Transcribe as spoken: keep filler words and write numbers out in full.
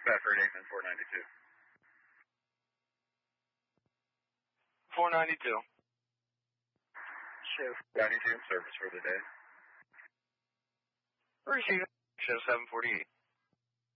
Bedford Aikman four ninety-two. four ninety-two. Shift ninety-two, service for the day. Receive. Show seven forty-eight.